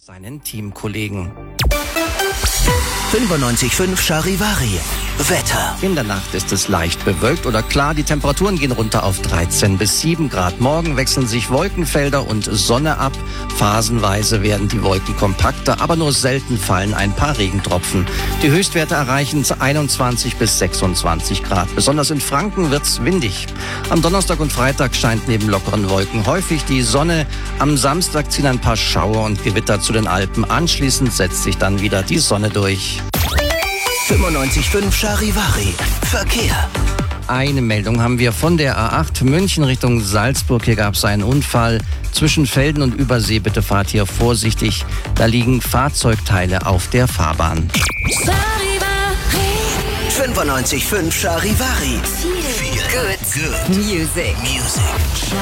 seinen Teamkollegen. 95.5 Charivari. Wetter. In der Nacht ist es leicht bewölkt oder klar. Die Temperaturen gehen runter auf 13 bis 7 Grad. Morgen wechseln sich Wolkenfelder und Sonne ab. Phasenweise werden die Wolken kompakter, aber nur selten fallen ein paar Regentropfen. Die Höchstwerte erreichen 21 bis 26 Grad. Besonders in Franken wird's windig. Am Donnerstag und Freitag scheint neben lockeren Wolken häufig die Sonne. Am Samstag ziehen ein paar Schauer und Gewitter zu den Alpen. Anschließend setzt sich dann wieder die Sonne durch. 95.5 Charivari. Verkehr. Eine Meldung haben wir von der A8 München Richtung Salzburg. Hier gab es einen Unfall zwischen Velden und Übersee. Bitte fahrt hier vorsichtig. Da liegen Fahrzeugteile auf der Fahrbahn. 95.5 Charivari. Feel good music.